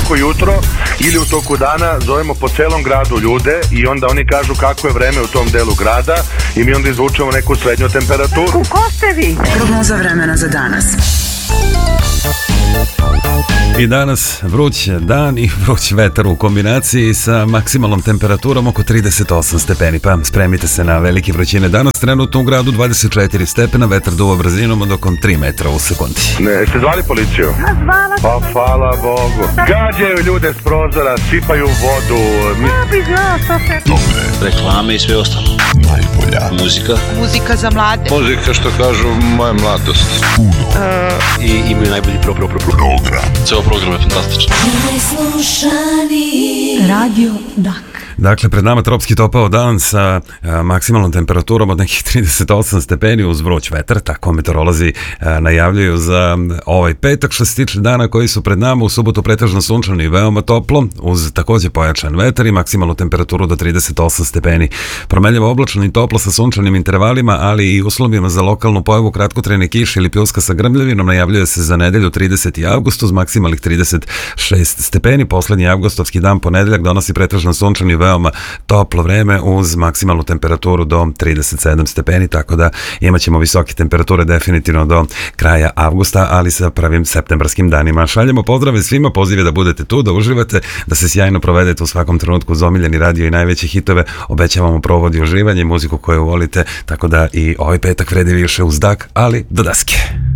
svako jutro ili u toku dana zovemo po celom gradu ljude i onda oni kažu kako je vreme u tom delu grada i mi onda izvučemo neku srednju temperaturu. Ko ste vi? Prognoza vremena za danas. I danas vruć dan i vruć vetar u kombinaciji sa maksimalnom temperaturom oko 38 stepeni, pa spremite se na velike vrućine. Danas trenutno u gradu 24 stepena, vetar duva brzinom od oko 3 metra u sekundi. Ne, ste zvali policiju? Zvala Pa hvala Bogu. Gađaju ljude s prozora, sipaju vodu. bi znao što se... Reklame i sve ostalo. Najbolja muzika. Muzika za mlade. Muzika, što kažu, moja mladost. I imaju najbolji program. Ceo program je fantastičan. Radio Dak. Dakle, pred nama tropski topao dan sa maksimalnom temperaturom od nekih 38 stepeni uz vruć vetar, tako meteorolozi najavljuju za ovaj petak. Što se tiče dana koji su pred nama, u subotu pretežno sunčano i veoma toplo, uz takođe pojačan vetar i maksimalnu temperaturu do 38 stepeni. Promenljivo oblačno i toplo sa sunčanim intervalima, ali i uslovima za lokalnu pojavu kratkotrajne kiše ili pljuska sa grmljavinom najavljuje se za nedelju 30. avgust uz maksimalnih 36 stepeni. Poslednji avgustovski dan, ponedeljak, donosi pretežno sunčan i veoma toplo vreme uz maksimalnu temperaturu do 37 stepeni, tako da imat ćemo visoke temperature definitivno do kraja avgusta, ali sa prvim septembarskim danima. Šaljemo pozdrave svima, pozive da budete tu, da uživate, da se sjajno provedete u svakom trenutku uz omiljeni radio i najveće hitove. Obećavamo provod i uživanje, muziku koju volite, tako da i ovaj petak vredi više uz dak, ali do daske.